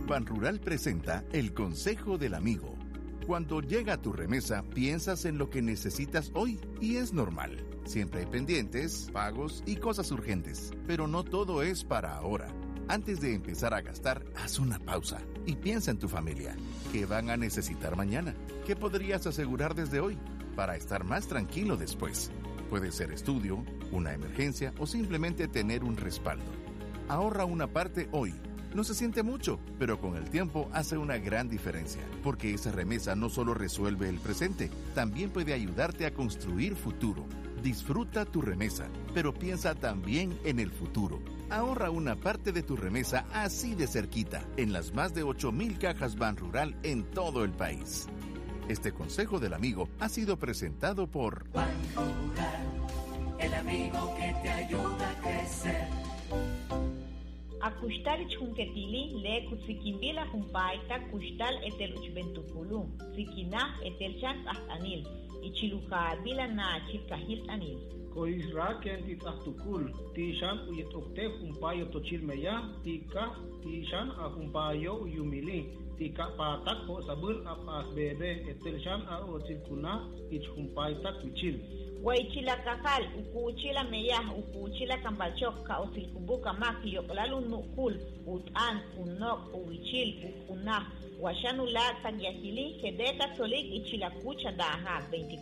Banrural presenta el Consejo del Amigo. Cuando llega tu remesa, piensas en lo que necesitas hoy y es normal. Siempre hay pendientes, pagos y cosas urgentes, pero no todo es para ahora. Antes de empezar a gastar, haz una pausa y piensa en tu familia. ¿Qué van a necesitar mañana? ¿Qué podrías asegurar desde hoy para estar más tranquilo después? Puede ser estudio, una emergencia o simplemente tener un respaldo. Ahorra una parte hoy. No se siente mucho, pero con el tiempo hace una gran diferencia, porque esa remesa no solo resuelve el presente, también puede ayudarte a construir futuro. Disfruta tu remesa, pero piensa también en el futuro. Ahorra una parte de tu remesa así de cerquita, en las más de 8,000 cajas Banrural en todo el país. Este consejo del amigo ha sido presentado por Banrural, el amigo que te ayuda a crecer. Akushtari chunquetili le kutsikimbila jumpaita kustal etel uchbentukulu, sikina etel chan anil, ichiluka bila na chilkahil anil. Koisra ken titahtukul, tishan uyet okte jumpayo tochilmeya, tika tishan a jumpayo uyumili, tika patak po sabur apas bebe etel chan a otilkuna ich jumpaita kuchil. Waichila kakal, ukuchila meyah, ukuchila kambalchok, kausilkubuka maki, yoklalun nukul, utan, unok, uwichil, ukunah, washanula, tagyahili, kedeta solik, ichilakucha daha,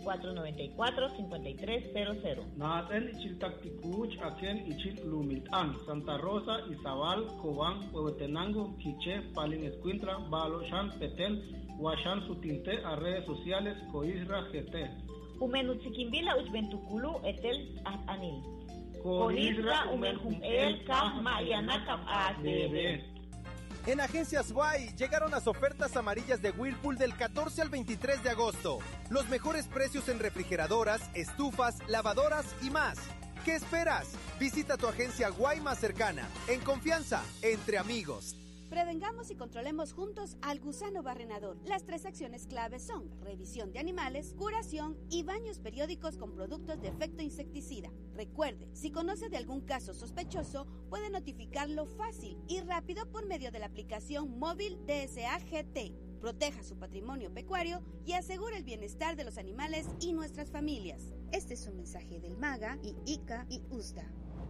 2494-5300. Naten ichil taktikuch, aken ichil lumiltan, Santa Rosa, Izabal, Cobán, Huehuetenango, Quiché, Palin Escuintla, Balo, Shan, Petel, Washan, Sutinte, a redes sociales, Coisra, GT. Umenutzikimbila uchbentukulu etel anil. Coisra umenhum el kah mayanakam bebé. En Agencias Guay llegaron las ofertas amarillas de Whirlpool del 14 al 23 de agosto. Los mejores precios en refrigeradoras, estufas, lavadoras y más. ¿Qué esperas? Visita tu agencia Guay más cercana. En confianza, entre amigos. Prevengamos y controlemos juntos al gusano barrenador. Las 3 acciones claves son revisión de animales, curación y baños periódicos con productos de efecto insecticida. Recuerde, si conoce de algún caso sospechoso, puede notificarlo fácil y rápido por medio de la aplicación móvil DSA GT. Proteja su patrimonio pecuario y asegure el bienestar de los animales y nuestras familias. Este es un mensaje del MAGA y ICA y USDA.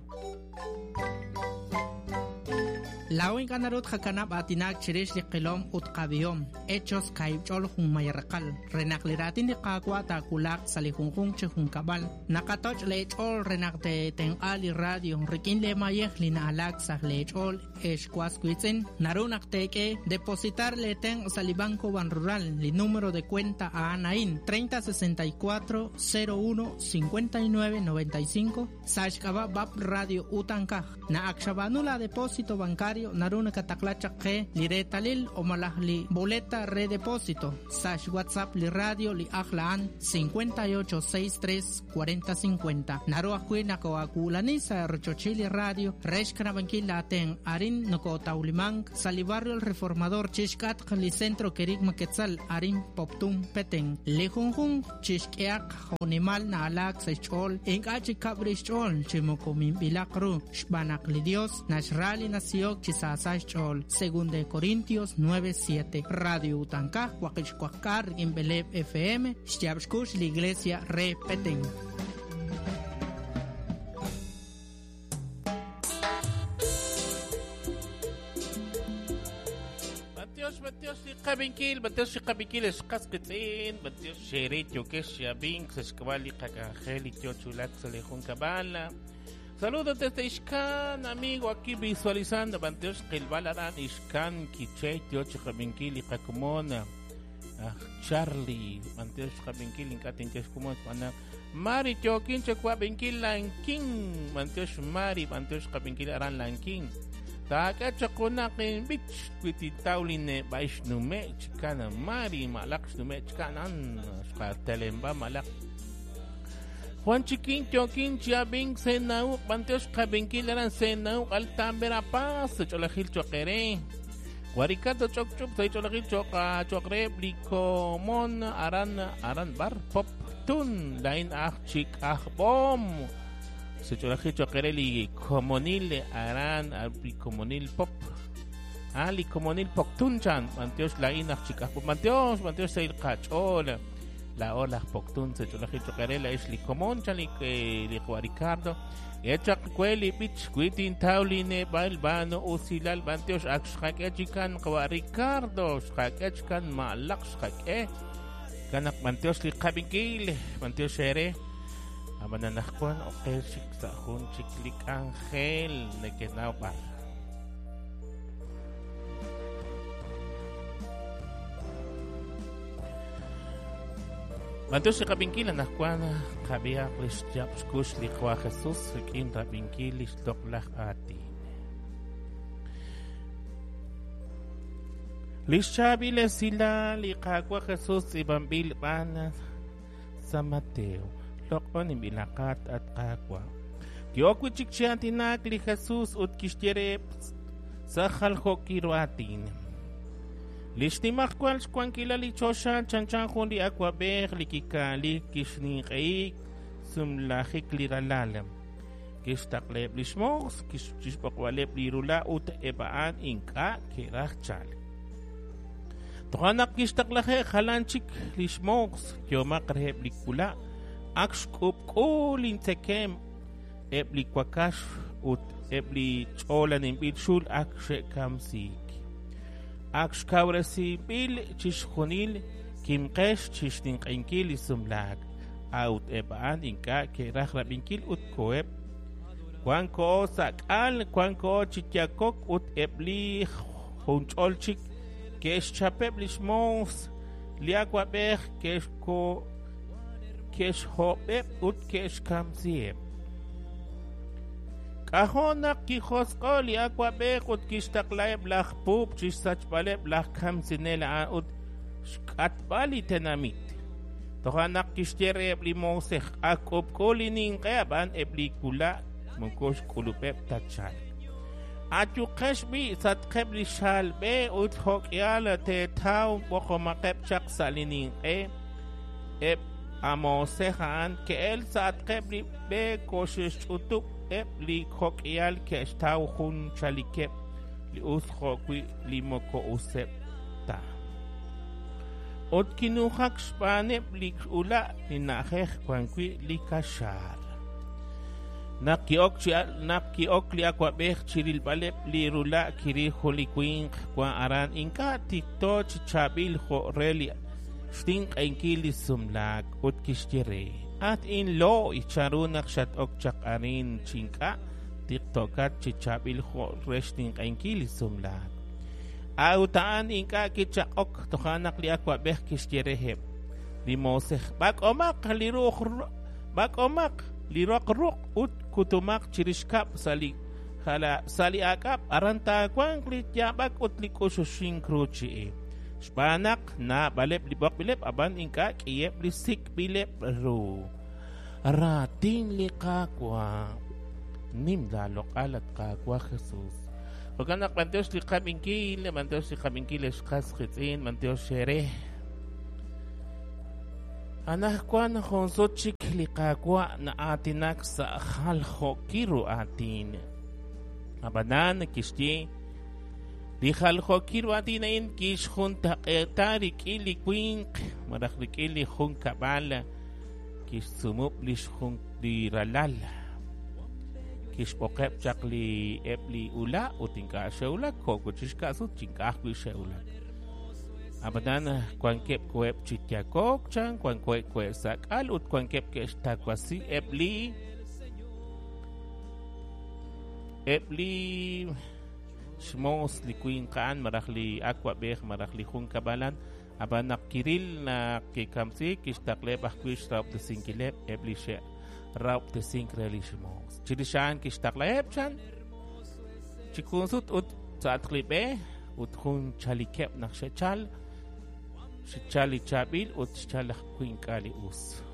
Lawin kanarut hakanap atinak chirish liqilom utqabiyom hechos kaibchol humayarqal renakliratin liqaqwa takulaq salihunjun chhunkabal nakatoch lechol renakte tenqali radio rikin le mayeh lina alaksa lechol eshkwasquitzen narunakteke depositar le ten salibanco Banrural li número de cuenta a Anain 3064 01 59 95 sashkaba bab radio utankaj na akshabanula depósito bancario naruna kataklacha ke liretalil o malahli boleta redepósito sash WhatsApp li radio li akhlaan 5863 4050 naru akwina ko akulani sa rochochili radio reshkana bankila ten arin noko taulimang salibarrio el reformador chishkat li centro kerigma quetzal arin poptum peteng lejunjun chishkeak animal na alak sechol engachi kabrichol chimokomin bilakru shbanak li dios nashrali nació chisasach chol segunda de Corintios 9:7 radio Utankaj Huaquichcuacar en Beleb FM Xyabshkush la iglesia repeten. Batios Kabinkil es Casquetin, Batios Sheretio Keshabink, Sesquali Kakajeli, Tiochulac, Salejun Cabala. Saludos desde Ishkan, amigo, aquí visualizando Banteos Kelbalaran, Ishkan, Kiche, Tioch Kabinkil y Kakumona. Charlie, Banteos Kabinkil y Katinches Kumona. Mari Tiokin, Chekwa Binkil Lanking, Banteos Mari, Banteos Kabinkil Aran Lanking. Taka chakuna kin bich kwiti tauline baish nume chikana mari malak nume chikanan ska telemba malak Juan Chiquín Tioquín Chiabing Senau Banteos Kabinkilaran Senau Altambera Paz Cholajil Choquere Guaricato Chokchup Cholajil Choca Chokre Blicomon Aran Bar Pop Tun Lain Chik Bom Se Cholajil Choquereli Comonil Aran Albicomonil Pop Ali comonil poktunchan, mantios la inak chicas, mantios sa ilkachol, la ola poktun se chula hichokarela es li comonchan li Ricardo, echak kweli bich kwitin tauline balbano usilal mantios akshkakechikan kwa Ricardo, shkakechikan malak shkake, kanak mantios li kabingil, mantios ere, amananakwan okay chik sa hun chiklik angel, nekenaw par. Mantos si kabingkilan nakwana kabia Christian Skus likwa Jesus kin kabingkilis doklak ati. Lishabile sila likwa Jesus ibambil pana sa Mateo. Lokon imbilakat at kakwa. Kiyokwi chikchian tinakli Jesus ut kishtere sa khalkokirwatin. Listimak kwals kwankila li chosha chanchan hundi akwaber likikali kishni kaik sumlahik liralalem. Kistakleb lishmos kishpakwaleb lirula ut ebaan inka kirachal. Tohanak kistaklahe halanchik lishmos kyomakreb likula akshkup kulin tekem eblikwakash ut ebli cholan imbilshul akshe kamsik. Aksh kaurasi bil chishkhunil kimqesh chishninqinkil sumlag out ebaan inka kerah rabinkil ut koeb kwanko sakal kwanko chityakok ut ebli huncholchik kesh chapeb lishmos liakwabeh kesh ko kesh hobeb ut kesh kamsieb Ahonak kihoskoli aquabek ut kistaklaeb lach pup chisachbaleb lach kamsinela ut skatbali tenamit. Tohanak kishtereb limosech akopkoli ninqeban eblikula munkosh kulupeb tachal. Atukashbi satqeb lishalbe ut hokyala te tau bokomakeb chak salininqe eb amosehan ke el satqeb be koshish utup li kokyal ke stau hun chalikep li uskokwi li moko usepta ot kinuhak spane li ula ni naheh kwankwi li kashar nakiok li akwabeh chiril balep li rula kiri holikwing kwa aran inka tikto chichabil ho reli stink enkili sumlag ot kishtire at in lo icharunak shat okchak arin chinka tiktokat chichabil ho resting ainkili sumlag autaan inka kichak ok tohanak li akwa beh kishkereheb limoseh bak omak lirok ut kutumak chirishkap sali akap aranta kwang lityabak ut likoshushin kruchi Spanak na balep libok bilep aban inka kiyep lisik bilep ro rating likakwa nimla lokalat kakwa Jesus Pagkanak manteos likamingkil eskas khitin manteos shere anak kwa na khonsochik likakwa na atinak sa khalho kiru atin abanan kishti Dihal khokir wati na in kish hunta tarik ili kwink maraklik ili hun kabala kish sumup lish hun di ralal kish pokep chakli epli ula utingka shaula koko chishka su chingkah kwi shaula abadan kwankep kwep chityakok chan kwankwe kwe sakal ut kwankep kesh takwasi epli Shmos likuin kaan marakli akwa beh marakli hun kabalan abanak kiril na kikamsi kishtakleb akwish raup de sinkileb eblishe raup de sinkreli shmos chirishan kishtakleb chan chikunsut ut saatklibe ut hun chalikeb nak shechal shechali chabil ut shechalak kuin kali us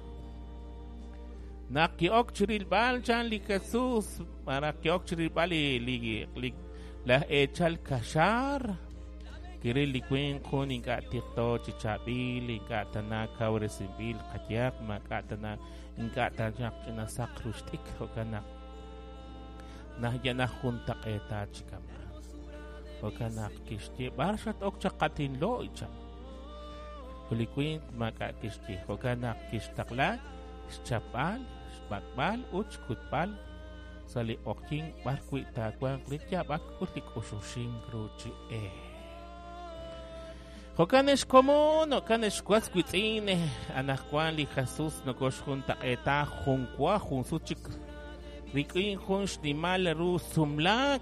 nakiok chiril bal chan likasus marakiok chiril bali li la echal kashar kiri likwin kun inka tikto chichabil inka tana kawresimbil katyak maka tana inka tanyak na sakrustik hokana nahya na huntak eta chikama Okanak kishti barshat okchakatin lo icha. Kulikwin maka kishti. Okanak kishtakla, chapal, bakbal, uchkutbal. Sali oking barkwi takwang litya bak utik usushing ruchi Okanesh komon, okanesh kwaskwitine, anakwan li Jesus no koshun taeta junkwa junsuchik. Rikin junsh ni mal ru sumlak.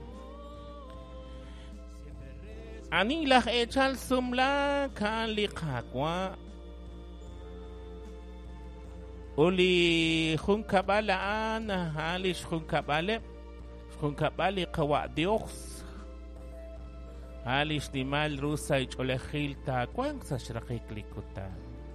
Anilah echal sumlak kan li kakwa. Uli junkabalaan, halish junkabali kawa Dios. Alish ni mal rusa icholehil ta kwang sa shrakik likutan.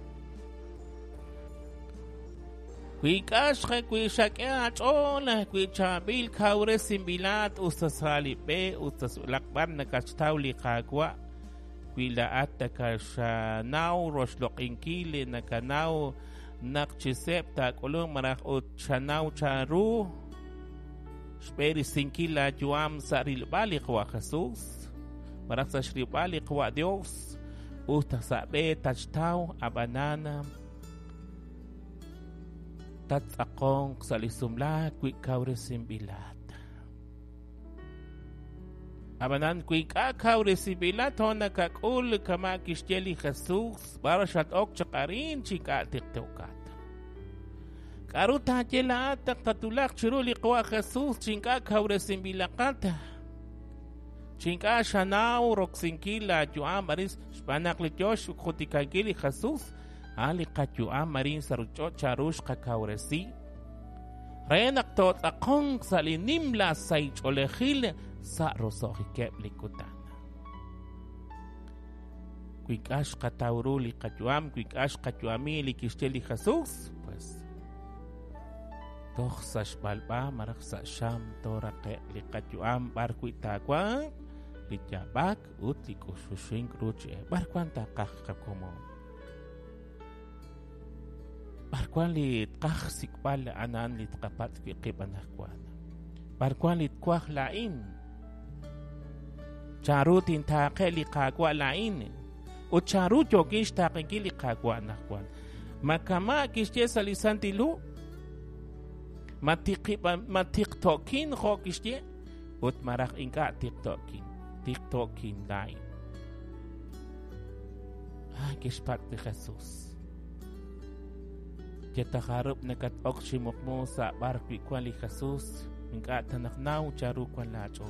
Kuikash kuishak achona kuichabil kaure simbilat ustasali be ustas lakbar nakachtaw likagwa kuilaat nakashanao roslokinkili nakanao nakchisep takulong marak utshanaw charu speri sinkila juam sa rilbali kwa Jesus. Marak sa shribali kwa Dios uta sabe tachtaw abanana tatsakong salisumla kwik kaure simbilat abanan kwik kaure simbilat hona kakul kama kishteli Jesus barashat ok chakarin chika tiktokat karuta jela atak tatulak chiruli kwa Jesus chinka kaure simbilakata Chinka shanao roxinkila juam maris spanaklichosh kutikagili Jesus ali kajuam marin sarucho charush kakauresi renak tot akong salinimla saich olehil sa rosohikep likutan Kwikash katauruli kajuam kwikash kajuami likishteli Jesus pues Toch sa shbalba marak sa sham torake likajuam barkuitakwa Lijabak utlik usushing ruche barkwan takak kakomo barkwan lit kak sikpal anan lit kapat kikibanakwan barkwan lit kwak lain charutin take likagwa lain o charut yokish take likagwa nakwan makama kishye salisantilu matiktokin hokishye ut marak inka TikTokin lain. Kishpat ni Jesus. Kita harap nakat-okshimok mo sa barkwi kwali Jesus. Nagkatanaknaw charu kwan lacho.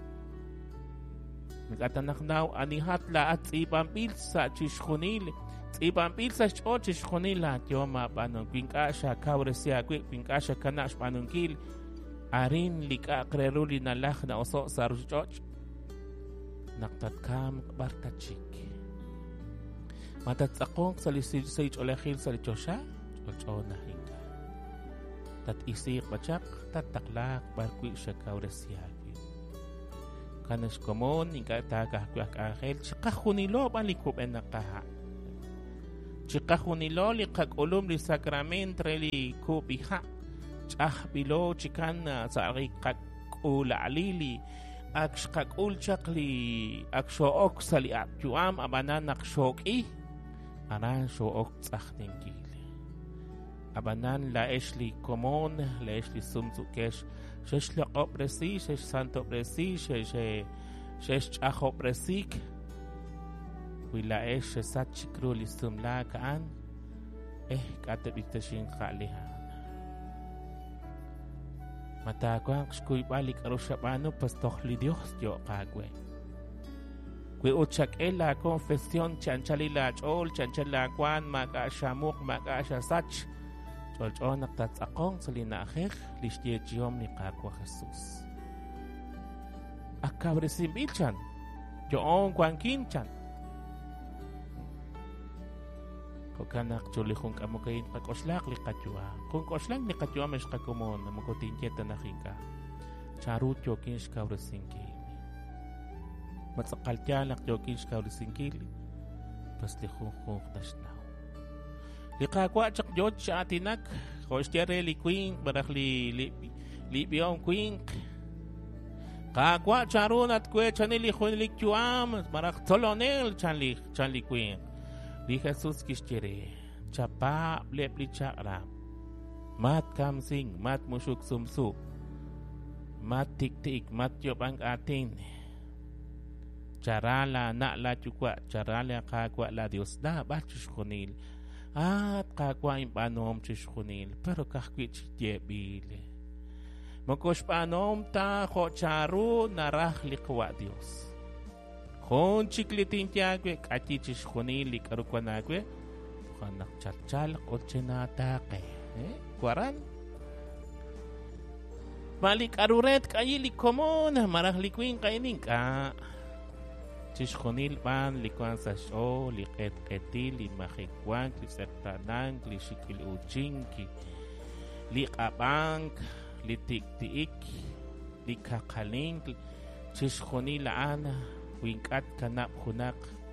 Nagkatanaknaw anihat laat ipampil sa chishkunil. Ipampil sa chishkunil lahat yung mapanong. Kwingka siya kawresya kwik. Kwingka siya kanash panungkil. Arin lika kreruli na lak na oso sa rusyoch. Naktatkam bartachik. Matatsakong sa lisij olehil sa lichosya, ocho na hinga. Tat isik bachak, tataklak barkwi siya kauresyagwi. Kanas komon, inga tagahkwak ahel, chikahunilo balikub en nakaha. Chikahunilo likag ulum li sakramentre li kubiha. Chahbilo chikan sa rikag ulalili. Akshkak ulchakli akshook sali akjuam abanan akshoki anan shook tsakhningili abanan la eshli komon la eshli sumzukesh shesh opresi shesh santo presi shesh chahopresik wila esh satchikru lisumla kaan katabiktashin khaliha Matakwang skuy balik arushabano pastohli Dios yo kagwe. Kwe uchak ela confesión chanchalila chol chanchala kwan maka shamuk maka shasach. Chol naktatsakong salina akhir lishtie jiyom ni kagwa Jesus. Akabre simbilchan. Yoon kwan kinchan. Kokanak chuli kung kamukain kakoslak likatjua. Kung koslak likatjua mes kakumon na makotinjeta na hika. Charut yokin shkawresingkili. Matsakaltialak yokin shkawresingkili. Pas likung nasnaw. Likakwa chak jod siya atinak. Kostiare li queen barak li biyong queen. Kakwa charun at kwe chanili khunlik chuam marak tolonel chanli kwe. Li Jesus kishtire. Chapa blepli chakra. Mat kamsing, mat musyuk sumsuk. Mat tik-tik, mat yop ang atin. Charala na la chukwa, charala kakwa la Dios na bachus khunil. At kakwa impanom chus khunil. Pero kakwit chityebil. Magkos panom ta ko charu narah likwa Dios. Kon chiklitin tiagwe katichis khunili karukwanagwe. Kanak chachal ko chinatake. Kuaran. Balik aruret kayili komona marah likwin kainin ka. Chis khunil pan likwan sa sho liket ketil limakikwan lisektanang lisikil uchinki likabang litik-tiik, likakaling, chishkoni laana, wingkat kanap hunak,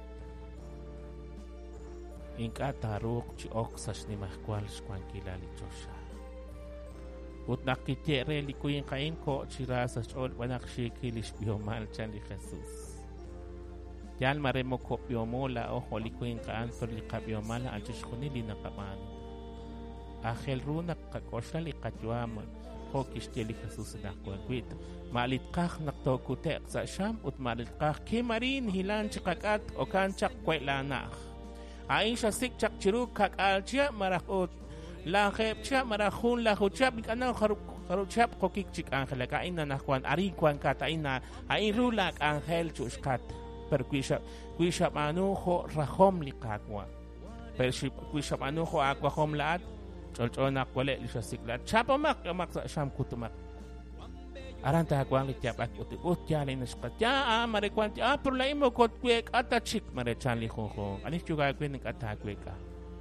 wingkat taruk, chiok sas ni mahkwal skwan kilali chosha. Ut nakityere likuyin kain ko, chirasas ol wanak shikilis biomal chan li Jesus. Yan maremo ko biomola o likuyin kaan per likabiomala ang chishkoni linakapano. Akhel runak kakosha likatjuaman, Kisteli Jesus na kuwit. Maalit kak naktokutek sa siyam ut maalit kak kimarin hilan chikakat o kanchak kwailanak. Aing siya sikchak chiru kak alchya marakot. Lakep siya marakun lahuchap ikanaw karuchap kokik chik angel. Kain na nakwan arikwan kat ain na ain rulak angel chuskat. Per kuisap anu ho rahom likakwa. Per kuisap anu ho akwa hom laat. Chol-chonak wala li siya siklat. Chapamak yamak sa siyam kutumak. Aran tahakwang li tiap at uti-ut yalin na sikat. Ya marikwan pero lain mo kot kwek atachik marechan li kong. Anis juga kwen ng atakwek ka.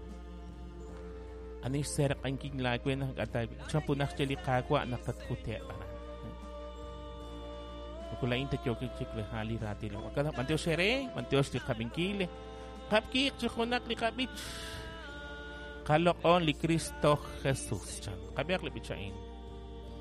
Anis serak ang king la kwen ng atakwek. Chapunak siya li kakwa nakatkute aran. Kulain ta chokik li hali rati li. Mantios sere, mantios li kabingkile. Kapkik chikunak li kabich. Kalok on li Kristo Jesus. Kabiyak li bichain.